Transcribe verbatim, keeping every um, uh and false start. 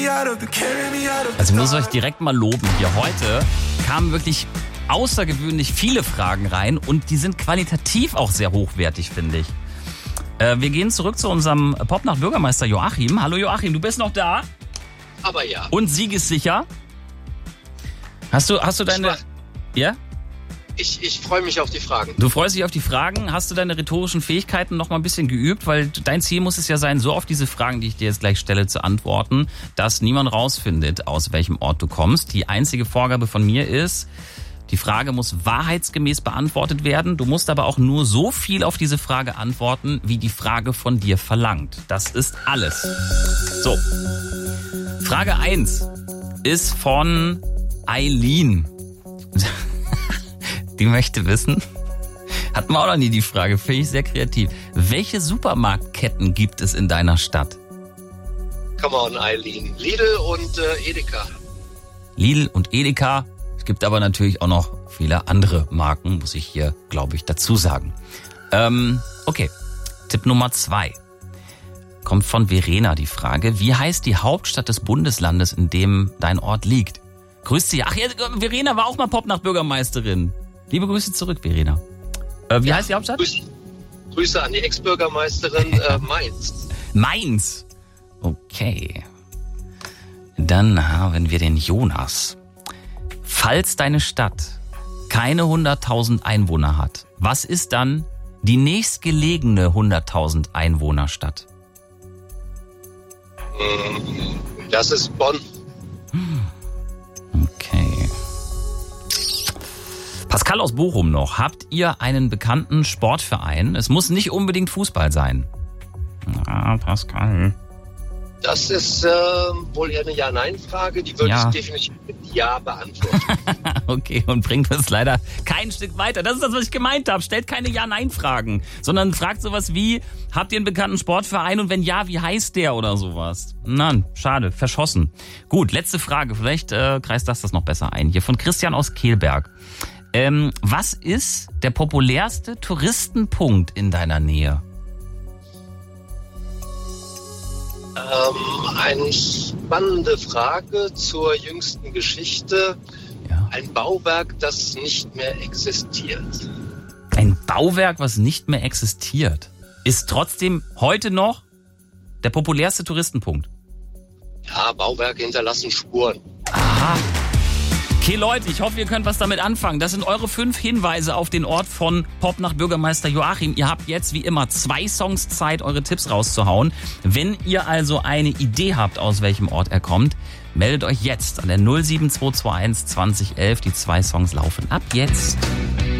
Also ich muss euch direkt mal loben hier. Heute kamen wirklich außergewöhnlich viele Fragen rein und die sind qualitativ auch sehr hochwertig, finde ich. Äh, wir gehen zurück zu unserem Popnacht-Bürgermeister Joachim. Hallo Joachim, du bist noch da? Aber ja. Und siegessicher? Hast du, hast du deine... Ja? Ich, ich freue mich auf die Fragen. Du freust dich auf die Fragen. Hast du deine rhetorischen Fähigkeiten noch mal ein bisschen geübt? Weil dein Ziel muss es ja sein, so auf diese Fragen, die ich dir jetzt gleich stelle, zu antworten, dass niemand rausfindet, aus welchem Ort du kommst. Die einzige Vorgabe von mir ist, die Frage muss wahrheitsgemäß beantwortet werden. Du musst aber auch nur so viel auf diese Frage antworten, wie die Frage von dir verlangt. Das ist alles. So. Frage eins ist von Eileen. Die möchte wissen, hatten wir auch noch nie die Frage, finde ich sehr kreativ. Welche Supermarktketten gibt es in deiner Stadt? Come on, Eileen. Lidl und äh, Edeka. Lidl und Edeka. Es gibt aber natürlich auch noch viele andere Marken, muss ich hier, glaube ich, dazu sagen. Ähm, okay, Tipp Nummer zwei. Kommt von Verena die Frage, wie heißt die Hauptstadt des Bundeslandes, in dem dein Ort liegt? Grüß dich. Ach ja, Verena war auch mal Popnacht-Bürgermeisterin. Liebe Grüße zurück, Verena. Äh, wie ja, heißt die Hauptstadt? Grüße, Grüße an die Ex-Bürgermeisterin äh, Mainz. Mainz. Okay. Dann haben wir den Jonas. Falls deine Stadt keine hunderttausend Einwohner hat, was ist dann die nächstgelegene hunderttausend Einwohnerstadt? Das ist Bonn. Okay. Pascal aus Bochum noch. Habt ihr einen bekannten Sportverein? Es muss nicht unbedingt Fußball sein. Ah, Pascal. Das ist äh, wohl eher eine Ja-Nein-Frage. Die würde Ja. ich definitiv mit Ja beantworten. Okay, und bringt uns leider kein Stück weiter. Das ist das, was ich gemeint habe. Stellt keine Ja-Nein-Fragen, sondern fragt sowas wie, habt ihr einen bekannten Sportverein und wenn ja, wie heißt der oder sowas? Nein, schade, verschossen. Gut, letzte Frage. Vielleicht äh, kreist das das noch besser ein. Hier von Christian aus Kehlberg. Ähm, was ist der populärste Touristenpunkt in deiner Nähe? ähm, eine spannende Frage zur jüngsten Geschichte. Ja. Ein Bauwerk, das nicht mehr existiert. Ein Bauwerk, was nicht mehr existiert, ist trotzdem heute noch der populärste Touristenpunkt. Ja, Bauwerke hinterlassen Spuren. Aha. Okay, Leute, ich hoffe, ihr könnt was damit anfangen. Das sind eure fünf Hinweise auf den Ort von Popnacht-Bürgermeister Joachim. Ihr habt jetzt wie immer zwei Songs Zeit, eure Tipps rauszuhauen. Wenn ihr also eine Idee habt, aus welchem Ort er kommt, meldet euch jetzt an der null sieben zwei zwei eins zwanzig elf. Die zwei Songs laufen ab jetzt.